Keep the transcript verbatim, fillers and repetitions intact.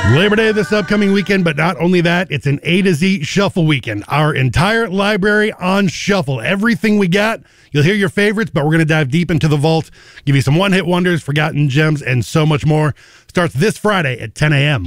Labor Day this upcoming weekend, but not only that, it's an A to Z Shuffle weekend. Our entire library on shuffle. Everything we got. You'll hear your favorites, but we're going to dive deep into the vault, give you some one-hit wonders, forgotten gems, and so much more. Starts this Friday at ten a.m.